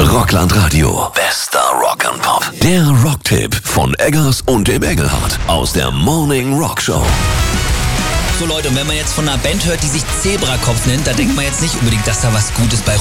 Rockland Radio. Bester Rock'n'Pop. Der Rocktipp von Eggers und dem Engelhardt aus der Morning Rock Show. So Leute, und wenn man jetzt von einer Band hört, die sich Zebrakopf nennt, da denkt man jetzt nicht unbedingt, dass da was Gutes bei